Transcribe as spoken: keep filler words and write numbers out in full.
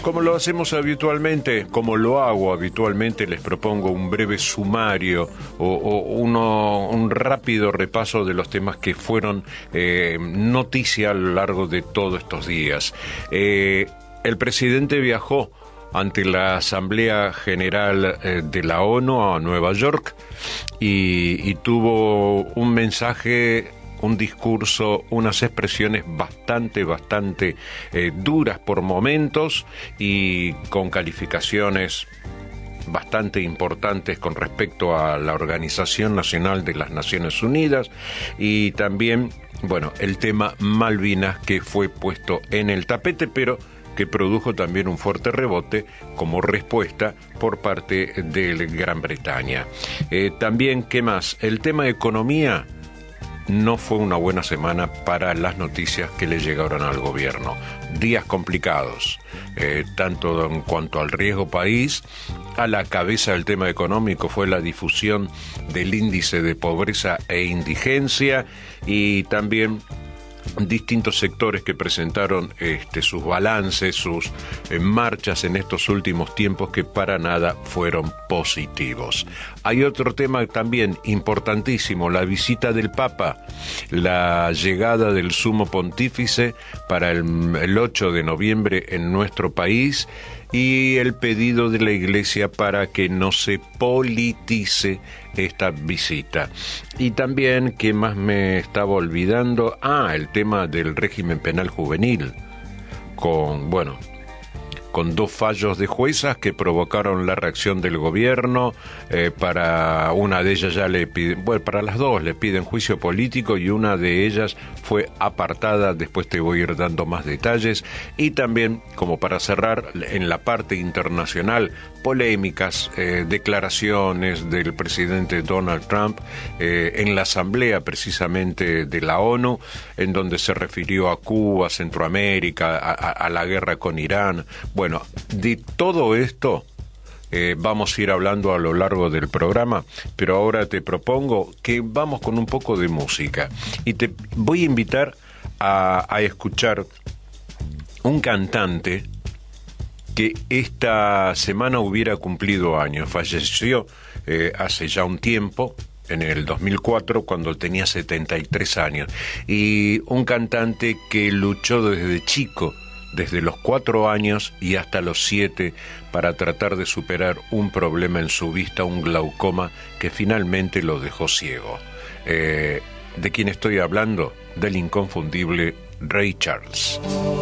Como lo hacemos habitualmente, como lo hago habitualmente, les propongo un breve sumario o, o uno, un rápido repaso de los temas que fueron eh, noticia a lo largo de todos estos días. Eh, el presidente viajó ante la Asamblea General eh, de la ONU a Nueva York y, y tuvo un mensaje, un discurso, unas expresiones bastante, bastante eh, duras por momentos y con calificaciones bastante importantes con respecto a la Organización Nacional de las Naciones Unidas y también, bueno, el tema Malvinas, que fue puesto en el tapete, pero que produjo también un fuerte rebote como respuesta por parte de Gran Bretaña. Eh, también, ¿qué más? El tema economía. No fue una buena semana para las noticias que le llegaron al gobierno. Días complicados, eh, tanto en cuanto al riesgo país. A la cabeza del tema económico fue la difusión del índice de pobreza e indigencia y también distintos sectores que presentaron este, sus balances, sus eh, marchas en estos últimos tiempos que para nada fueron positivos. Hay otro tema también importantísimo, la visita del Papa, la llegada del Sumo Pontífice para el, el ocho de noviembre en nuestro país y el pedido de la Iglesia para que no se politice esta visita. Y también, ¿qué más me estaba olvidando? Ah, el tema del régimen penal juvenil, con, bueno, con dos fallos de juezas que provocaron la reacción del gobierno. Eh, para una de ellas ya le piden, bueno, para las dos le piden juicio político y una de ellas fue apartada, después te voy a ir dando más detalles. Y también, como para cerrar, en la parte internacional, polémicas, eh, declaraciones del presidente Donald Trump eh, en la asamblea precisamente de la ONU, en donde se refirió a Cuba, Centroamérica, a, a, a la guerra con Irán. Bueno, de todo esto eh, vamos a ir hablando a lo largo del programa, pero ahora te propongo que vamos con un poco de música y te voy a invitar a, a escuchar un cantante que esta semana hubiera cumplido años. Falleció eh, hace ya un tiempo, en el dos mil cuatro, cuando tenía setenta y tres años, y un cantante que luchó desde chico, desde los cuatro años y hasta los siete, para tratar de superar un problema en su vista, un glaucoma que finalmente lo dejó ciego. Eh, ¿De quién estoy hablando? Del inconfundible Ray Charles.